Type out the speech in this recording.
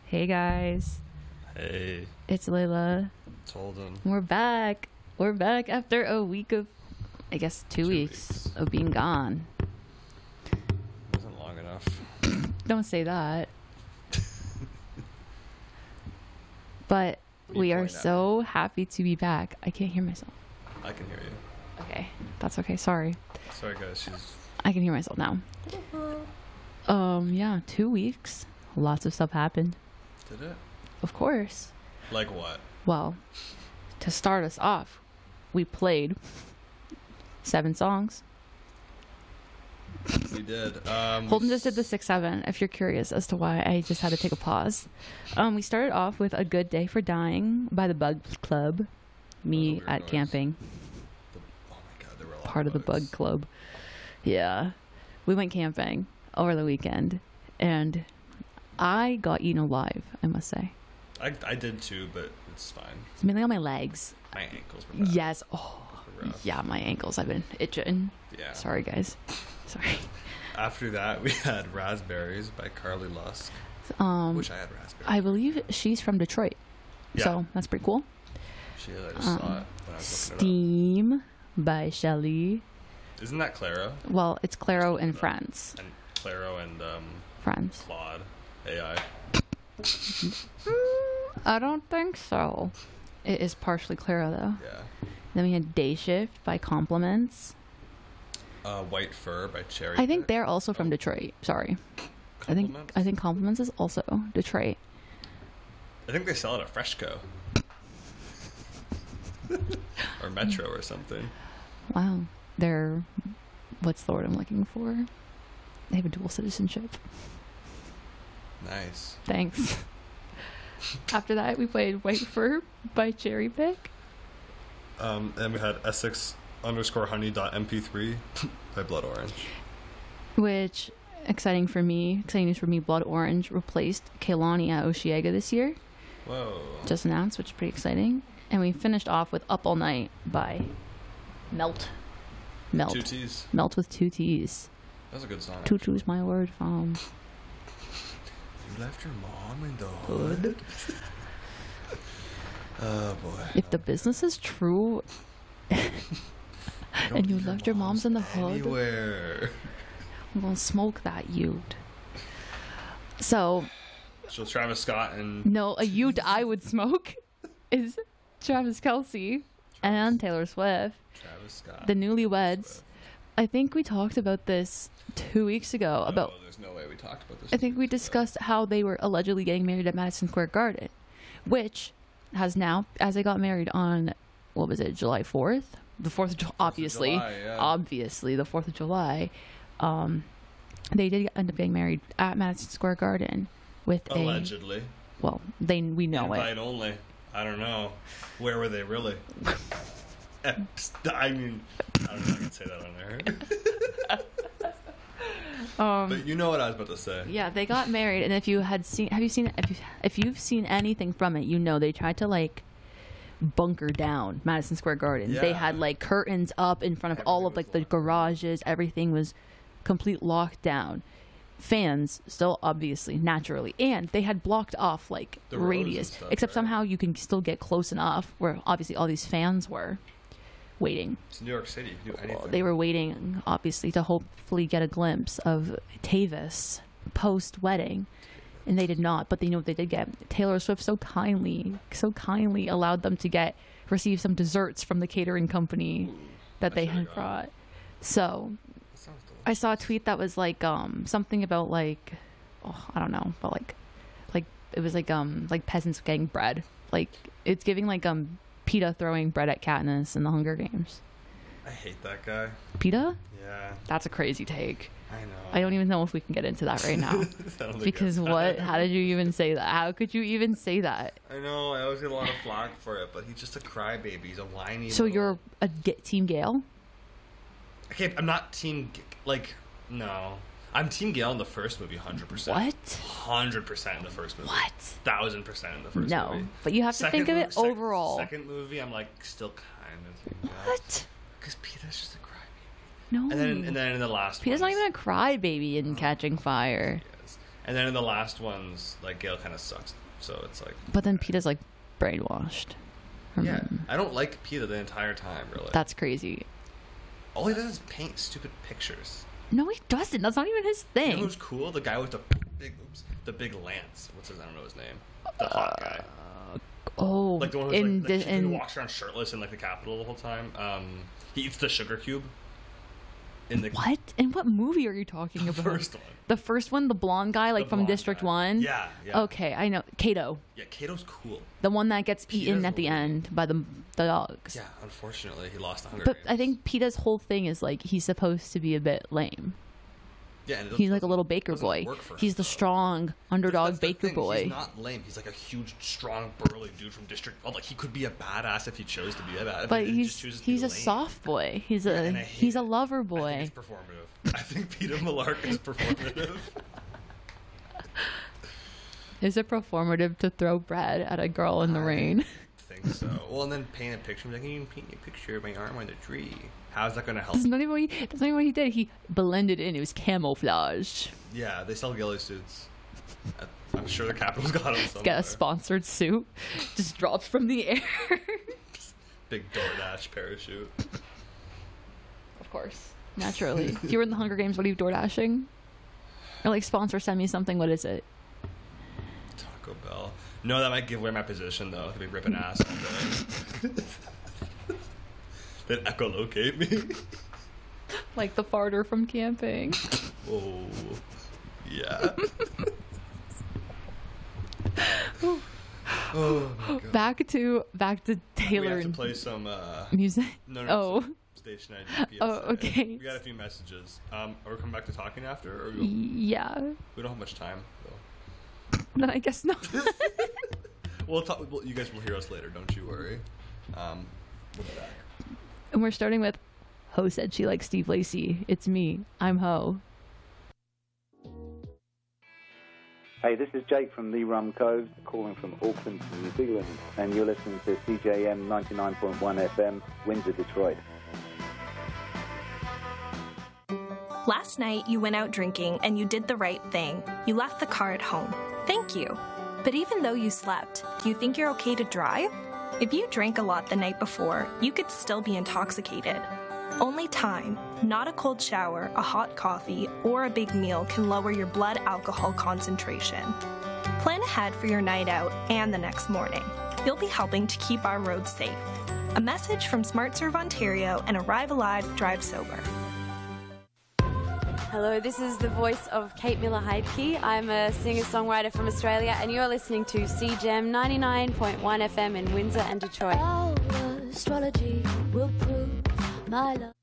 Hey guys, Hey, it's Layla. it's Holden. We're back. We're back after a week of, I guess, two weeks of being gone. Wasn't long enough. Don't say that. But we are so happy to be back. I can't hear myself. I can hear you. Okay, that's okay. Sorry. Sorry, guys. She's. I can hear myself now. Yeah, 2 weeks. Lots of stuff happened. Did it? Of course. Like what? Well, to start us off, we played 7 songs. We did. Holden just did the 6-7, if you're curious as to why I just had to take a pause. We started off with A Good Day for Dying by the Bug Club. Me at noise. camping. Oh my god, there were a lot Part of the bugs. Bug Club. Yeah. We went camping over the weekend, and I got eaten alive, I must say. I did too, but it's fine. It's mainly on my legs. My ankles were bad. Yes. Oh, They were rough. yeah, my ankles. I've been itching. Yeah. Sorry, guys. Sorry. After that, we had Raspberries by Carly Lusk. Wish I had raspberries. I believe she's from Detroit. Yeah. So that's pretty cool. She is. I just saw it when I was looking Steam by Shelly. it up. Isn't that Claro? Well, it's Claro and Friends. And Claro and Friends. Claude AI. I don't think so. It is partially Claro, though. Yeah. Then we had Day Shift by Compliments. White Fur by Cherry. I think Pick. they're also from Detroit. Sorry. Compliments? I think Compliments is also Detroit. I think they sell it at Freshco. Or Metro or something. Wow. They're... What's the word I'm looking for? They have a dual citizenship. Nice. Thanks. After that, we played White Fur by Cherry Pick. And we had Essex_honey.mp3 by Blood Orange. Which, exciting news for me, Blood Orange replaced Kehlani at Osheaga this year. Whoa. Just announced, which is pretty exciting. And we finished off with Up All Night by Melt. 2 T's. Melt with 2 T's. That was a good song. Tutu's my word from. You left your mom in the hood? Oh boy. If the business is true and you left your mom's in the hood, Anywhere. I'm gonna smoke that ute. So, So Travis Scott and no, a ute I would smoke is Travis Kelce and Taylor Swift, Travis Scott. the newlyweds. I think we talked about this 2 weeks ago. Oh, there's no way we talked about this. I think we discussed how they were allegedly getting married at Madison Square Garden, which has now, as they got married on, what was it, July 4th? The 4th of July, obviously. July, yeah. Obviously, the 4th of July. They did end up getting married at Madison Square Garden with Allegedly. Well, we know Invite it. only. I don't know. Where were they really? I mean, I don't know if I can say that on there. But you know what I was about to say. Yeah, they got married, and if you've seen anything from it, you know they tried to like bunker down Madison Square Garden. They Yeah. had like curtains up in front of all of like the garages. Everything was complete lockdown. Fans still obviously naturally, and they had blocked off like The rows and radius, stuff, except right? somehow you can still get close enough where obviously all these fans were waiting. It's New York City. You can do anything. They were waiting, obviously, to hopefully get a glimpse of Tavis post-wedding, and they did not. But they know what they did get. Taylor Swift so kindly allowed them to receive some desserts from the catering company that they had brought. So That sounds delicious. I saw a tweet that was like something about like, I don't know, but like it was like peasants getting bread. Like it's giving like PETA throwing bread at Katniss in the Hunger Games. I hate that guy. PETA? Yeah, That's a crazy take. I know. I don't even know if we can get into that right now. I don't think Because I- what? How did you even say that? How could you even say that? I know. I always get a lot of flack for it, but he's just a crybaby. He's a whiny. So little- you're a Team Gale? Okay, I'm not team. No. I'm Team Gale in the first movie, 100%. What? 100% in the first movie. What? 1,000% in the first No, movie. but you have to think of it overall. Second movie, I'm like still kind of. What? Because Peter's just a crybaby. No. And then in the last Peter's not ones- even a crybaby in Catching Fire. Yes. And then in the last ones, like, Gale kind of sucks. So it's like... But then Peeta's, like, brainwashed. Yeah. I don't like Peeta the entire time, really. That's crazy. All he does is paint stupid pictures. No, he doesn't. That's not even his thing. You know who's cool? The guy with the big lance. I don't know his name. The hot guy. Oh. Like the one who walks around shirtless in, like, the Capitol the whole time. He eats the sugar cube. What? In what movie are you talking about? The first one. The first one, the blonde guy, like from District 1? Yeah. Okay, I know. Kato. Yeah, Kato's cool. The one that gets eaten at the end by the dogs. Yeah, unfortunately, he lost the Hunger But Games. I think Peeta's whole thing is, like, he's supposed to be a bit lame. Yeah, and he's like a little baker boy. He's the strong underdog baker boy. He's not lame. He's like a huge, strong, burly dude from District. Oh, like he could be a badass if he chose to be a badass. But he's a soft boy. He's a lover boy. I think it's performative. I think Peeta Mellark is performative. Is it performative to throw bread at a girl in the rain? I think so. Well, and then paint a picture. Like, you can paint a picture of my arm on the tree. How's that going to help? That's not even what he did. He blended in. It was camouflage. Yeah, they sell ghillie suits. I'm sure the Capitol's got them somewhere. Get a sponsored suit. Just drops from the air. Big DoorDash parachute. Of course. Naturally. If you were in the Hunger Games, what are you DoorDashing? Or like, sponsor, send me something. What is it? Taco Bell. No, that might give away my position, though. I'll be ripping ass all day. They'd echolocate me. Like the farter from camping. Oh, yeah. Oh, my God. Back to Taylor. We have to play some music. No. Station ID. Oh, okay. We got a few messages. Are we coming back to talking after? Or yeah. We don't have much time, though. No, I guess not. We'll talk. Well, you guys will hear us later. Don't you worry. We'll be back. And we're starting with Ho said she likes Steve Lacy. It's me. I'm Ho. Hey, this is Jake from the Rum Cove, calling from Auckland, New Zealand, and you're listening to CJM 99.1 FM, Windsor, Detroit. Last night, you went out drinking and you did the right thing. You left the car at home. Thank you. But even though you slept, do you think you're okay to drive? If you drank a lot the night before, you could still be intoxicated. Only time, not a cold shower, a hot coffee, or a big meal can lower your blood alcohol concentration. Plan ahead for your night out and the next morning. You'll be helping to keep our roads safe. A message from SmartServe Ontario and Arrive Alive, Drive Sober. Hello, this is the voice of Kate Miller-Heidke. I'm a singer-songwriter from Australia, and you're listening to CJM 99.1 FM in Windsor and Detroit. Our astrology will prove my love.